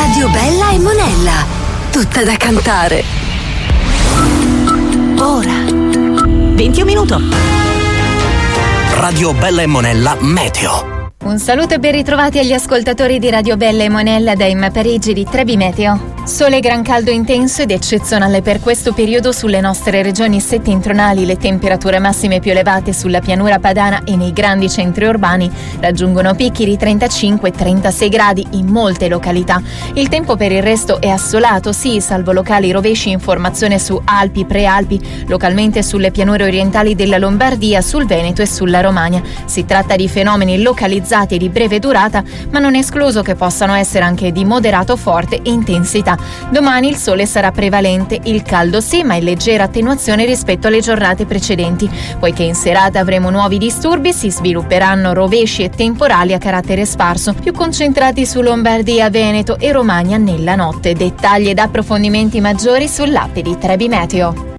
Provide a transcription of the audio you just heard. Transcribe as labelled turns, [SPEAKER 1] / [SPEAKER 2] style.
[SPEAKER 1] Radio Bella e Monella, tutta da cantare. Ora
[SPEAKER 2] 20 minuto.
[SPEAKER 3] Radio Bella e Monella Meteo.
[SPEAKER 4] Un saluto e ben ritrovati agli ascoltatori di Radio Bella e Monella da Emma Parigi di Trebi Meteo. Sole e gran caldo intenso ed eccezionale per questo periodo sulle nostre regioni settentrionali. Le temperature massime più elevate sulla pianura padana e nei grandi centri urbani raggiungono picchi di 35-36 gradi in molte località. Il tempo per il resto è assolato, sì, salvo locali rovesci in formazione su Alpi, Prealpi, localmente sulle pianure orientali della Lombardia, sul Veneto e sulla Romagna. Si tratta di fenomeni localizzati e di breve durata, ma non è escluso che possano essere anche di moderato forte intensità. Domani il sole sarà prevalente, il caldo sì, ma in leggera attenuazione rispetto alle giornate precedenti. Poiché in serata avremo nuovi disturbi, si svilupperanno rovesci e temporali a carattere sparso, più concentrati su Lombardia, Veneto e Romagna nella notte. Dettagli ed approfondimenti maggiori sull'app di Trebi Meteo.